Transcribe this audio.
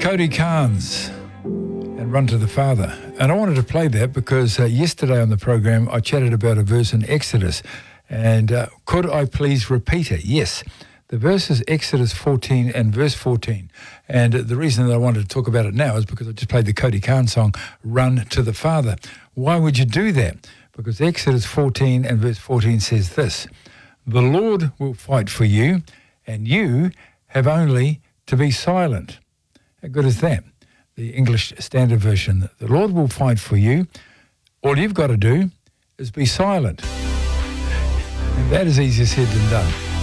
Cody Carnes and Run to the Father. And I wanted to play that because yesterday on the program I chatted about a verse in Exodus. And could I please repeat it? Yes. The verse is Exodus 14 and verse 14. And the reason that I wanted to talk about it now is because I just played the Cody Carnes song, Run to the Father. Why would you do that? Because Exodus 14 and verse 14 says this: the Lord will fight for you, and you have only to be silent. How good is that? The English Standard Version. The Lord will fight for you. All you've got to do is be silent. And that is easier said than done.